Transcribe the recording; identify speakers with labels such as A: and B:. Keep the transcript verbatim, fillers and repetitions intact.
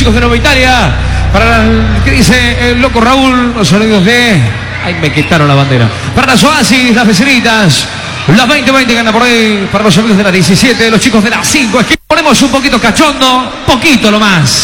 A: chicos de Nueva Italia. Para el que dice el loco Raúl, los sonidos de... Ahí me quitaron la bandera. Para las Oasis, las vecinitas. Las veinte veinte que anda por ahí. Para los amigos de la diecisiete, los chicos de las cinco. Es que ponemos un poquito cachondo. Poquito lo más.